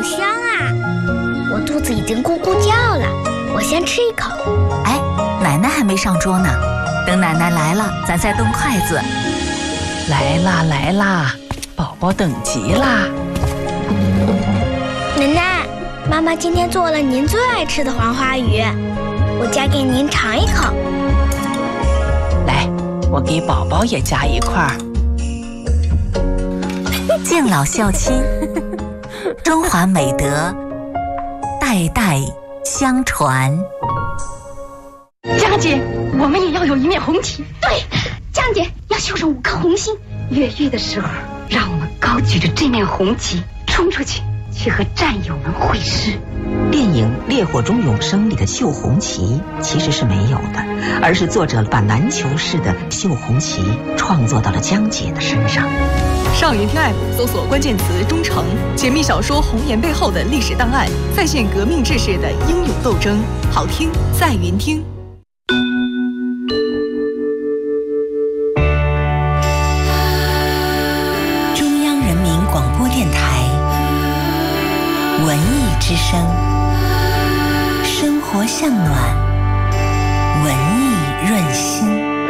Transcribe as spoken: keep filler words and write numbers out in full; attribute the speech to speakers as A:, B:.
A: 好香啊！我肚子已经咕咕叫了，我先吃一口。
B: 哎，奶奶还没上桌呢，等奶奶来了，咱再动筷子。
C: 来啦来啦，宝宝等急啦！
A: 奶奶，妈妈今天做了您最爱吃的黄花鱼，我夹给您尝一口。
C: 来，我给宝宝也夹一块儿。
B: 敬老孝亲，中华美德代代相传。
D: 江姐，我们也要有一面红旗。对，江姐要绣上五颗红心。越狱的时候，让我们高举着这面红旗冲出去，去和战友们会师。
E: 电影《烈火中永生》里的绣红旗其实是没有的，而是作者把篮球式的绣红旗创作到了江姐的身上。
F: 上云听 App 搜索关键词“忠诚”，解密小说《红颜》背后的历史档案，再现革命志士的英勇斗争。好听在云听。
B: 中央人民广播电台文艺之声，生活向暖，文艺润心。